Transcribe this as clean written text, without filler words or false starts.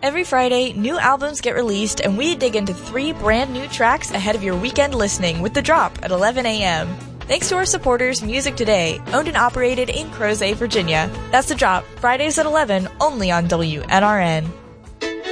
Every Friday, new albums get released, and we dig into 3 brand new tracks ahead of your weekend listening with The Drop at 11 a.m. Thanks to our supporters, Music Today, owned and operated in Crozet, Virginia. That's The Drop, Fridays at 11, only on WNRN.